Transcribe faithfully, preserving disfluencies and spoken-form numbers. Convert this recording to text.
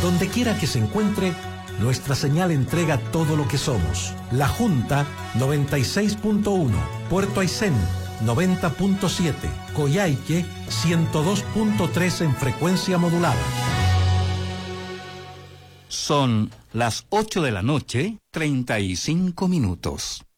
Donde quiera que se encuentre, nuestra señal entrega todo lo que somos. La Junta noventa y seis punto uno, Puerto Aysén noventa punto siete, Coyhaique ciento dos punto tres en frecuencia modulada. Son las ocho de la noche, treinta y cinco minutos.